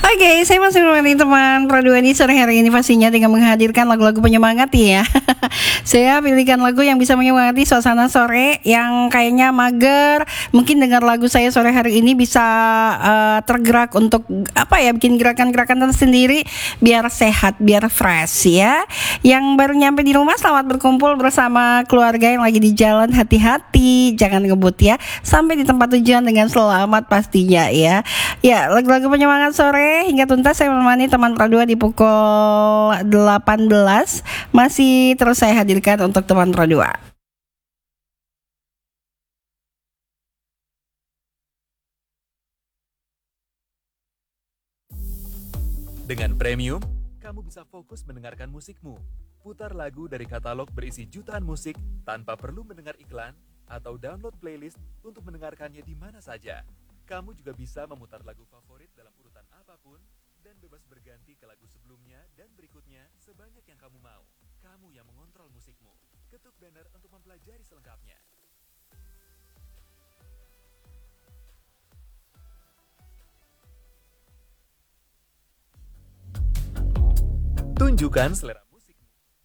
Oke, saya masih menemani teman Produani di sore hari ini pastinya dengan menghadirkan lagu-lagu penyemangat ya. Saya pilihkan lagu yang bisa menyemangati suasana sore yang kayaknya mager. Mungkin dengar lagu saya sore hari ini bisa tergerak untuk bikin gerakan-gerakan tersendiri biar sehat, biar fresh ya. Yang baru nyampe di rumah, selamat berkumpul bersama keluarga yang lagi di jalan, hati-hati, jangan ngebut ya. Sampai di tempat tujuan dengan selamat pastinya ya. Ya, lagu-lagu penyemangat sore hingga tuntas saya menemani teman Pradua di pukul 18. Masih terus saya hadirkan untuk teman Pradua. Dengan premium, kamu bisa fokus mendengarkan musikmu. Putar lagu dari katalog berisi jutaan musik tanpa perlu mendengar iklan atau download playlist untuk mendengarkannya di mana saja. Kamu juga bisa memutar lagu favorit dalam urutan apapun dan bebas berganti ke lagu sebelumnya dan berikutnya sebanyak yang kamu mau. Kamu yang mengontrol musikmu. Ketuk banner untuk mempelajari selengkapnya. Tunjukkan selera musik.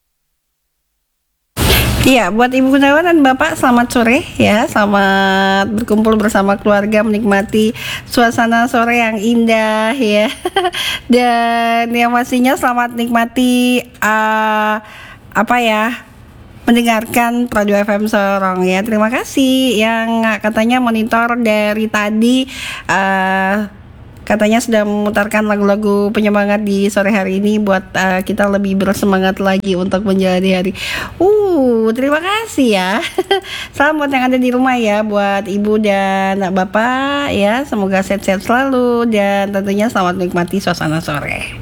Iya, buat Ibu Gunawan dan Bapak selamat sore ya. Selamat berkumpul bersama keluarga menikmati suasana sore yang indah ya. Dan yang pastinya selamat nikmati mendengarkan Radio FM Sorong ya. Terima kasih yang katanya monitor dari tadi katanya sudah memutarkan lagu-lagu penyemangat di sore hari ini buat kita lebih bersemangat lagi untuk menjalani hari. Terima kasih ya. Salam buat yang ada di rumah ya, buat ibu dan bapak ya. Semoga sehat-sehat selalu dan tentunya selamat menikmati suasana sore.